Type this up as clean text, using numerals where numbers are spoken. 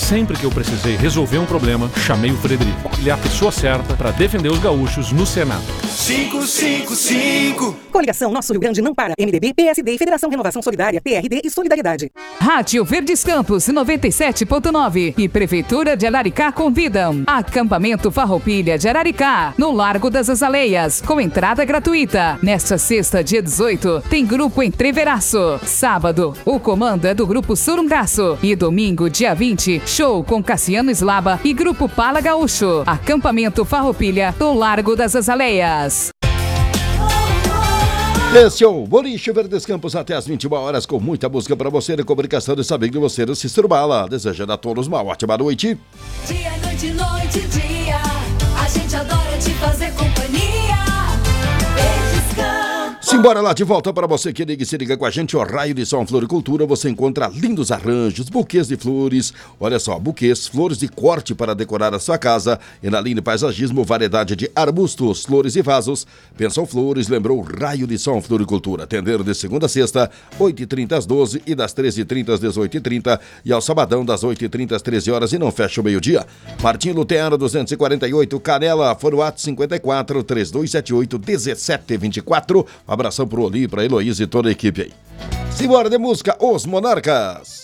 Sempre que eu precisei resolver um problema, chamei o Frederico. Ele é a pessoa certa para defender os gaúchos no Senado. 555. Coligação Nosso Rio Grande não para. MDB, PSD, Federação Renovação Solidária, PRD e Solidariedade. Rádio Verdes Campos 97.9 e Prefeitura de Araricá convidam. Acampamento Farroupilha de Araricá, no Largo das Azaleias, com entrada gratuita. Nesta sexta, dia 18, tem grupo Entreveraço. Sábado, o comando é do grupo Surungaço. E domingo, dia 20, show com Cassiano Slaba e grupo Pala Gaúcho. Acampamento Farroupilha, no Largo das Azaleias. Esse é o Boliche Verdes Campos até as 21 horas com muita música para você, de comunicação e saber de você, do Cícero Bala. Desejando a todos uma ótima noite. Dia, noite, noite, dia, a gente adora te fazer companhia. Verdes Campos. Simbora lá, de volta para você que liga e se liga com a gente, o Raio de Som Floricultura. Você encontra lindos arranjos, buquês de flores, olha só, buquês, flores de corte para decorar a sua casa. E na linha de paisagismo, variedade de arbustos, flores e vasos. Pensou flores, lembrou Raio de Som Floricultura. Atendendo de segunda a sexta, 8h30 às 12 e das 13h30 às 18h30. E ao sabadão, das 8h30 às 13 horas e não fecha o meio-dia. Martim Lutero, 248, Canela, Forwatt 54, 3278, 1724. Abração pro Oli, pra Heloísa e toda a equipe aí. Simbora de música, Os Monarcas.